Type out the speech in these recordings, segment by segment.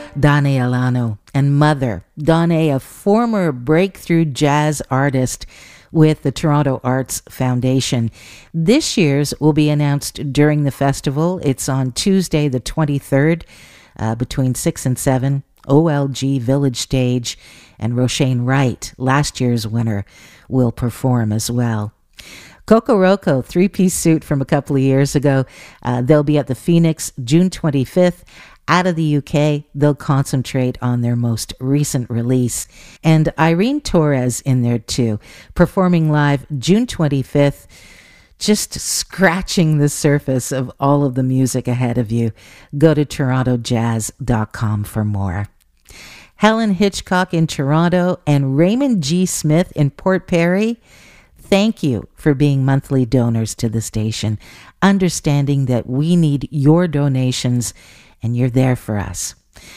Dane Alano, and Mother. Dane, a former breakthrough jazz artist with the Toronto Arts Foundation. This year's will be announced during the festival. It's on Tuesday the 23rd between 6 and 7. OLG Village Stage, and Roshane Wright, last year's winner, will perform as well. Coco Roco, three-piece suit from a couple of years ago. They'll be at the Phoenix June 25th. Out of the UK, they'll concentrate on their most recent release. And Irene Torres in there too, performing live June 25th, just scratching the surface of all of the music ahead of you. Go to torontojazz.com for more. Helen Hitchcock in Toronto and Raymond G. Smith in Port Perry, thank you for being monthly donors to the station, understanding that we need your donations and you're there for us.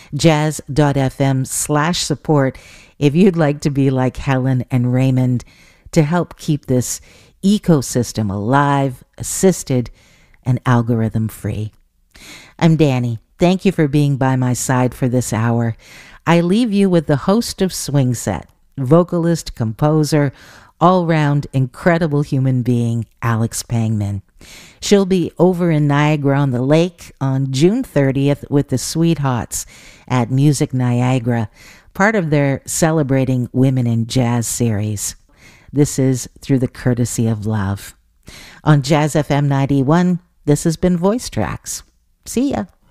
jazz.fm/support if you'd like to be like Helen and Raymond to help keep this ecosystem alive, assisted, and algorithm free. I'm Danny. Thank you for being by my side for this hour. I leave you with the host of Swing Set, vocalist, composer, all-round incredible human being, Alex Pangman. She'll be over in Niagara on the Lake on June 30th with the Sweethearts at Music Niagara, part of their Celebrating Women in Jazz series. This is Through the Courtesy of Love. On Jazz FM 91, this has been Voice Tracks. See ya.